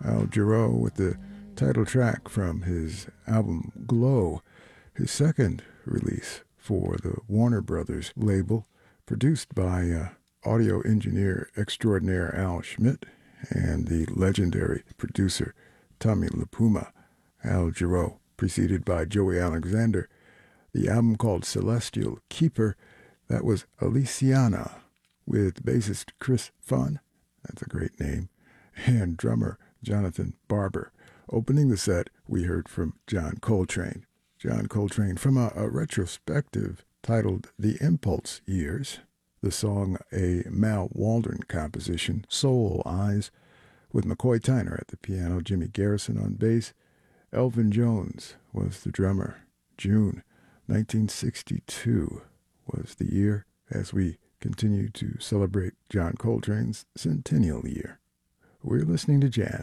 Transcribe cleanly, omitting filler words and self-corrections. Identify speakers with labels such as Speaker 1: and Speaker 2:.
Speaker 1: Al Jarreau with the title track from his album Glow, his second release for the Warner Brothers label, produced by audio engineer extraordinaire Al Schmidt and the legendary producer Tommy LaPuma. Al Jarreau, preceded by Joey Alexander. The album called Celestial Keeper, that was Aliciana, with bassist Chris Funn, that's a great name, and drummer Jonathan Barber. Opening the set, we heard from John Coltrane. John Coltrane from a retrospective titled The Impulse Years. The song, a Mal Waldron composition, Soul Eyes, with McCoy Tyner at the piano, Jimmy Garrison on bass. Elvin Jones was the drummer. June 1962 was the year as we continue to celebrate John Coltrane's centennial year. We're listening to jazz